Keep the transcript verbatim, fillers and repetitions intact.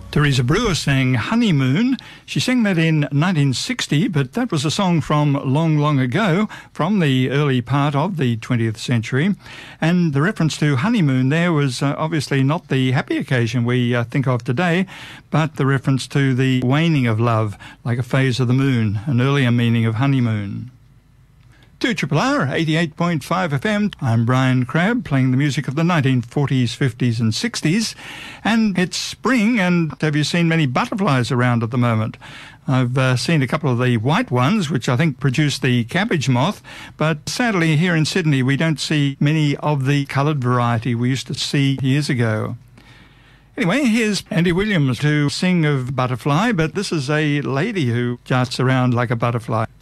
Teresa Brewer sang Honeymoon. She sang that in nineteen sixty, but that was a song from long, long ago, from the early part of the twentieth century. And the reference to honeymoon there was uh, obviously not the happy occasion we uh, think of today, but the reference to the waning of love, like a phase of the moon, an earlier meaning of honeymoon. two Triple R, eighty-eight point five F M. I'm Brian Crabb, playing the music of the nineteen forties, fifties and sixties. And it's spring, and have you seen many butterflies around at the moment? I've uh, seen a couple of the white ones, which I think produce the cabbage moth, but sadly here in Sydney we don't see many of the coloured variety we used to see years ago. Anyway, here's Andy Williams to sing of butterfly, but this is a lady who darts around like a butterfly.